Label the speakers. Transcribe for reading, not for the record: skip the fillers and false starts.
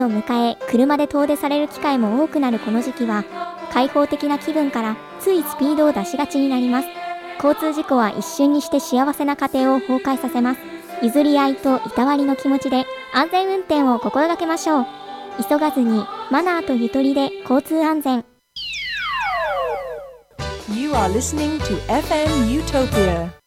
Speaker 1: を迎え、車で遠出される機会も多くなるこの時期は、開放的な気分からついスピードを出しがちになります。交通事故は一瞬にして幸せな家庭を崩壊させます。譲り合いといたわりの気持ちで安全運転を心がけましょう。急がずにマナーとゆとりで交通安全。
Speaker 2: You are listening to FM Utopia